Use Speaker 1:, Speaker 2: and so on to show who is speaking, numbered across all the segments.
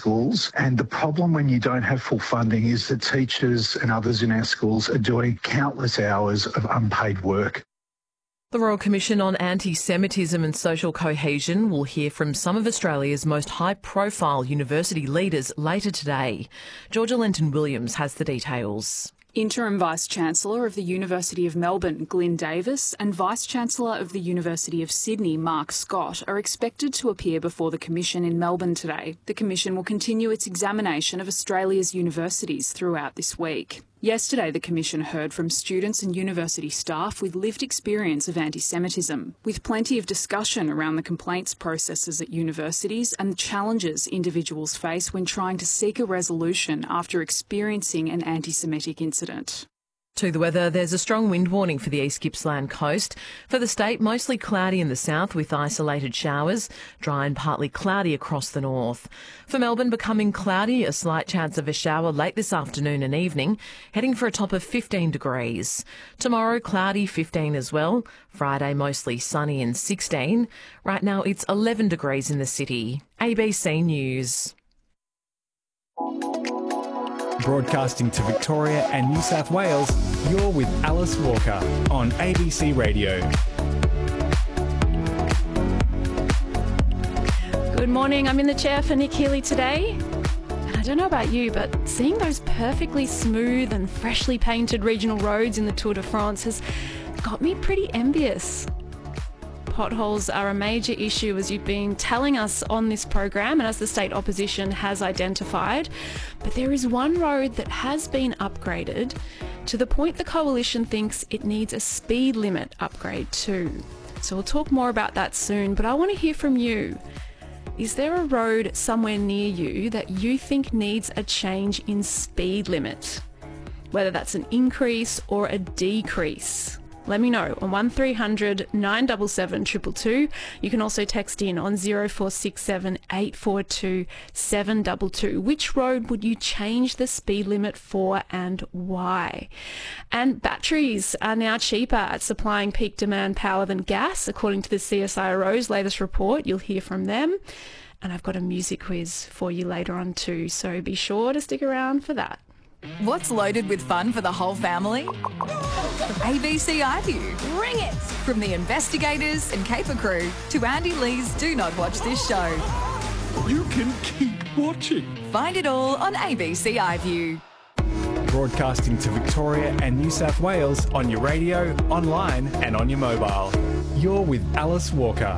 Speaker 1: schools. And the problem when you don't have full funding is that teachers and others in our schools are doing countless hours of unpaid work.
Speaker 2: The Royal Commission on Anti-Semitism and Social Cohesion will hear from some of Australia's most high-profile university leaders later today. Georgia Lenton-Williams has the details.
Speaker 3: Interim Vice-Chancellor of the University of Melbourne, Glyn Davis, and Vice-Chancellor of the University of Sydney, Mark Scott, are expected to appear before the Commission in Melbourne today. The Commission will continue its examination of Australia's universities throughout this week. Yesterday, the Commission heard from students and university staff with lived experience of anti-Semitism, with plenty of discussion around the complaints processes at universities and the challenges individuals face when trying to seek a resolution after experiencing an anti-Semitic incident.
Speaker 2: To the weather, there's a strong wind warning for the East Gippsland coast. For the state, mostly cloudy in the south with isolated showers, dry and partly cloudy across the north. For Melbourne, becoming cloudy, a slight chance of a shower late this afternoon and evening, heading for a top of 15 degrees. Tomorrow, cloudy, 15 as well. Friday, mostly sunny and 16. Right now, it's 11 degrees in the city. ABC News.
Speaker 4: Broadcasting to Victoria and New South Wales, you're with Alice Walker on ABC Radio.
Speaker 5: Good morning, I'm in the chair for Nick Healy today. And I don't know about you, but seeing those perfectly smooth and freshly painted regional roads in the Tour de France has got me pretty envious. Potholes are a major issue, as you've been telling us on this program and as the state opposition has identified. But there is one road that has been upgraded to the point the coalition thinks it needs a speed limit upgrade too. So we'll talk more about that soon, but I want to hear from you. Is there a road somewhere near you that you think needs a change in speed limit? Whether that's an increase or a decrease. Let me know on 1300 977 222. You can also text in on 0467 842 722. Which road would you change the speed limit for and why? And batteries are now cheaper at supplying peak demand power than gas, according to the CSIRO's latest report. You'll hear from them. And I've got a music quiz for you later on too, so be sure to stick around for that.
Speaker 6: What's loaded with fun for the whole family? ABC iView. Ring it! From the investigators and caper crew to Andy Lee's Do Not Watch This Show.
Speaker 7: You can keep watching.
Speaker 6: Find it all on ABC iView.
Speaker 4: Broadcasting to Victoria and New South Wales on your radio, online and on your mobile. You're with Alice Walker.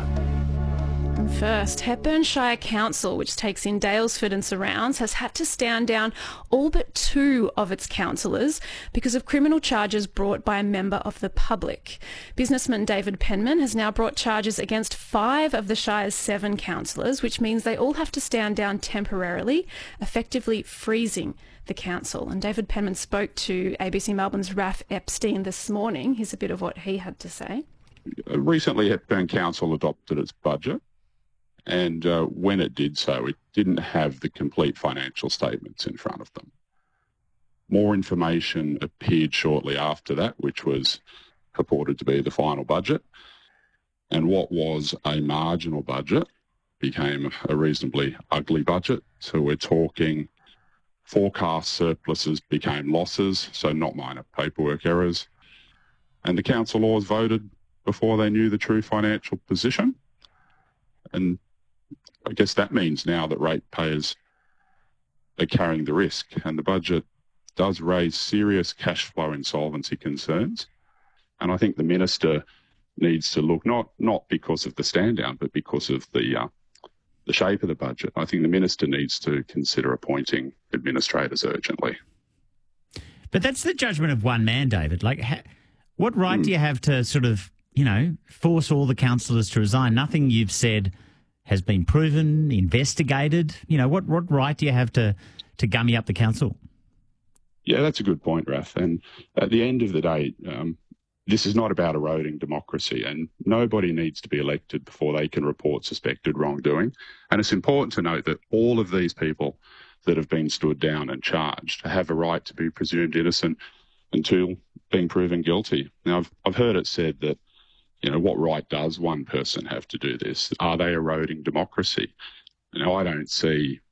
Speaker 5: First, Hepburn Shire Council, which takes in Daylesford and surrounds, has had to stand down all but 2 of its councillors because of criminal charges brought by a member of the public. Businessman David Penman has now brought charges against 5 of the Shire's 7 councillors, which means they all have to stand down temporarily, effectively freezing the council. And David Penman spoke to ABC Melbourne's Raph Epstein this morning. Here's a bit of what he had to say.
Speaker 7: Recently, Hepburn Council adopted its budget. And when it did so, it didn't have the complete financial statements in front of them. More information appeared shortly after that, which was purported to be the final budget. And what was a marginal budget became a reasonably ugly budget. So we're talking forecast surpluses became losses, so not minor paperwork errors. And the council laws voted before they knew the true financial position. And I guess that means now that ratepayers are carrying the risk, and the budget does raise serious cash flow insolvency concerns. And I think the minister needs to look, not because of the stand down, but because of the shape of the budget. I think the minister needs to consider appointing administrators urgently.
Speaker 8: But that's the judgment of one man, David. Like, what right do you have to sort of, force all the councillors to resign? Nothing you've said has been proven, investigated. What right do you have to gummy up the council?
Speaker 7: Yeah, that's a good point, Raph. And at the end of the day, this is not about eroding democracy, and nobody needs to be elected before they can report suspected wrongdoing. And it's important to note that all of these people that have been stood down and charged have a right to be presumed innocent until being proven guilty. Now, I've heard it said that, what right does one person have to do this? Are they eroding democracy? I don't see